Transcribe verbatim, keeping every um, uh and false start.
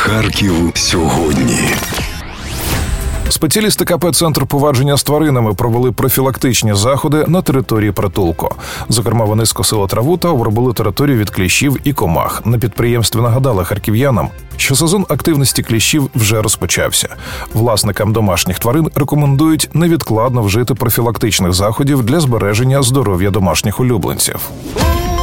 Харків сьогодні. Спеціалісти ка пе «Центр поводження з тваринами» провели профілактичні заходи на території притулку. Зокрема, вони скосили траву та обробили територію від кліщів і комах. На підприємстві нагадали харків'янам, що сезон активності кліщів вже розпочався. Власникам домашніх тварин рекомендують невідкладно вжити профілактичних заходів для збереження здоров'я домашніх улюбленців.